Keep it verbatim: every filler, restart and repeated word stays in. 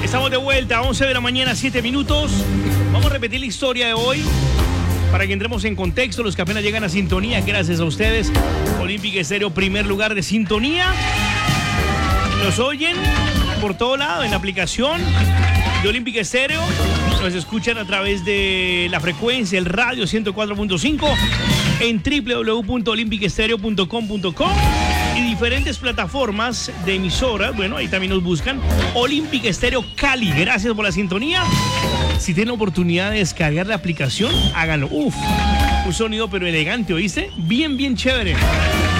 Estamos de vuelta, once de la mañana, siete minutos. Vamos a repetir la historia de hoy para que entremos en contexto. Los que apenas llegan a sintonía, gracias a ustedes. Olímpica Estéreo, primer lugar de sintonía. Nos oyen por todo lado en la aplicación de Olímpica Estéreo. Nos escuchan a través de la frecuencia, el radio ciento cuatro punto cinco en doble u doble u doble u punto olímpica estéreo punto com punto co y diferentes plataformas de emisoras. Bueno, ahí también nos buscan. Olímpica Estéreo Cali. Gracias por la sintonía. Si tienen oportunidad de descargar la aplicación, háganlo. Uf, un sonido pero elegante, ¿oíste? Bien, bien chévere.